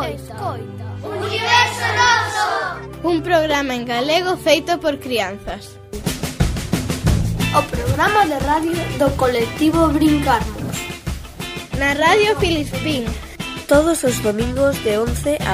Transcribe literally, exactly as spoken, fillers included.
Escoita. Universo Noso. Un programa en galego feito por crianzas. O programa de radio do colectivo Brincarnos. Na Radio Filispín. Todos os domingos de once a